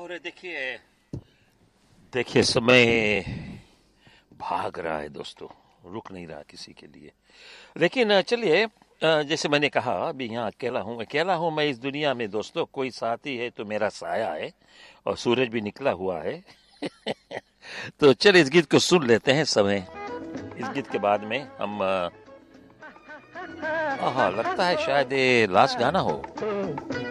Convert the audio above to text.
और देखिए देखिए समय भाग रहा है दोस्तों, रुक नहीं रहा किसी के लिए। लेकिन चलिए, जैसे मैंने कहा अभी यहाँ अकेला हूँ मैं इस दुनिया में दोस्तों। कोई साथी है तो मेरा साया है, और सूरज भी निकला हुआ है। तो चल इस गीत को सुन लेते हैं समय। इस गीत के बाद में हम हाँ लगता है शायद ये लास्ट गाना हो।